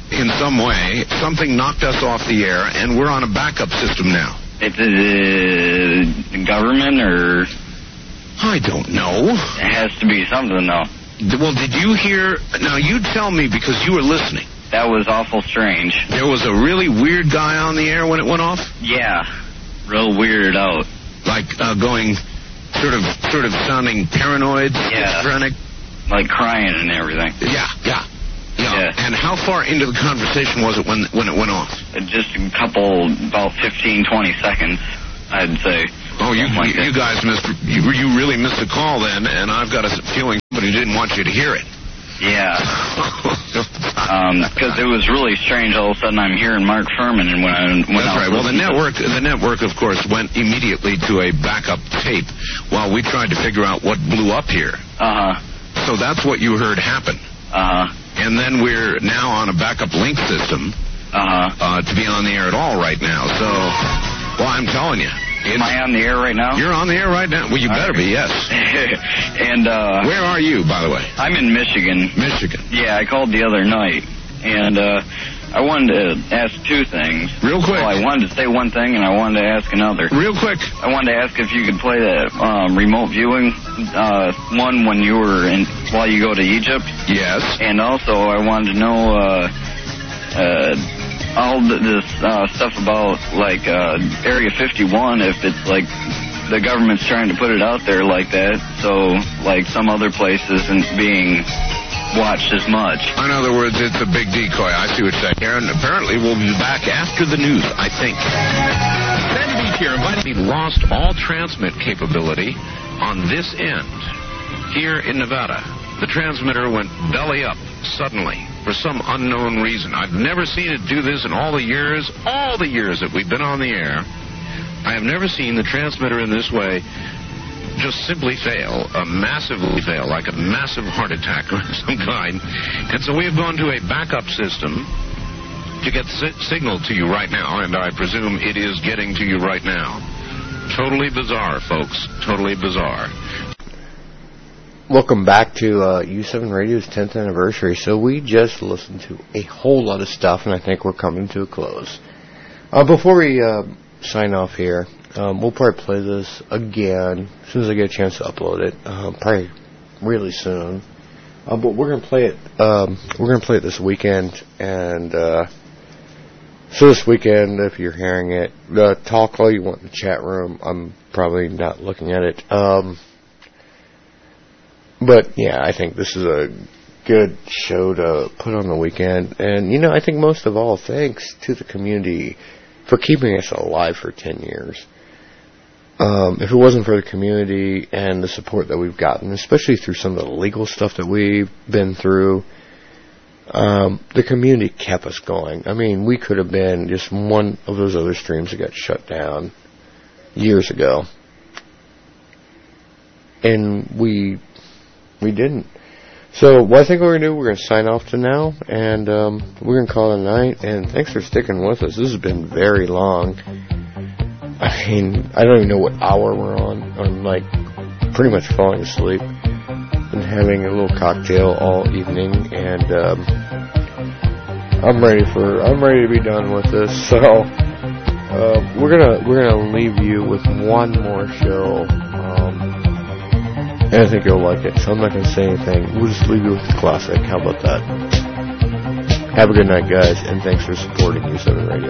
in some way. Something knocked us off the air, and we're on a backup system now. It's the government, or? I don't know. It has to be something, though. Well, did you hear? Now, you tell me because you were listening. That was awful strange. There was a really weird guy on the air when it went off? Yeah. Real weirded out. Like going sort of sounding paranoid, schizophrenic? Like crying and everything. Yeah. And how far into the conversation was it when it went off? Just a couple, about 15, 20 seconds, I'd say. Oh, you guys you really missed a call then, and I've got a feeling somebody didn't want you to hear it. Yeah. Because it was really strange. All of a sudden, I'm hearing Mark Furman, and That's right. Well, the network, of course, went immediately to a backup tape while we tried to figure out what blew up here. So that's what you heard happen. And then we're now on a backup link system to be on the air at all right now. So, well, I'm telling you. Am I on the air right now? You're on the air right now. Well, you better be, yes. And where are you, by the way? I'm in Michigan. Michigan. Yeah, I called the other night, and I wanted to ask two things. Real quick. Well, I wanted to say one thing, and I wanted to ask another. Real quick. I wanted to ask if you could play that remote viewing one when you were while you go to Egypt. Yes. And also, I wanted to know all this stuff about, like, Area 51, if it's, like, the government's trying to put it out there like that, so, like, some other place isn't being watched as much. In other words, it's a big decoy. I see what you're saying here, and apparently we'll be back after the news, I think. Sandy Beach here. We lost all transmit capability on this end here in Nevada. The transmitter went belly up suddenly for some unknown reason. I've never seen it do this in all the years that we've been on the air. I have never seen the transmitter in this way just simply fail, massively fail, like a massive heart attack of some kind. And so we have gone to a backup system to get signal to you right now, and I presume it is getting to you right now. Totally bizarre, folks. Totally bizarre. Welcome back to U7 Radio's 10th anniversary. So we just listened to a whole lot of stuff, and I think we're coming to a close. Before we sign off here, we'll probably play this again as soon as I get a chance to upload it. Probably really soon. But we're gonna play it. We're gonna play it this weekend, and so this weekend, if you're hearing it, talk all you want in the chat room. I'm probably not looking at it. But, yeah, I think this is a good show to put on the weekend. And, you know, I think most of all, thanks to the community for keeping us alive for 10 years. If it wasn't for the community and the support that we've gotten, especially through some of the legal stuff that we've been through, the community kept us going. I mean, we could have been just one of those other streams that got shut down years ago. And we didn't. So what I think we're going to do, we're going to sign off to now, and we're going to call it a night, and thanks for sticking with us. This has been very long. I mean, I don't even know what hour we're on. I'm, like, pretty much falling asleep. Been having a little cocktail all evening, and I'm ready to be done with this. So we're gonna leave you with one more show. And I think you'll like it, so I'm not going to say anything. We'll just leave you with the classic. How about that? Have a good night, guys, and thanks for supporting U7 Radio.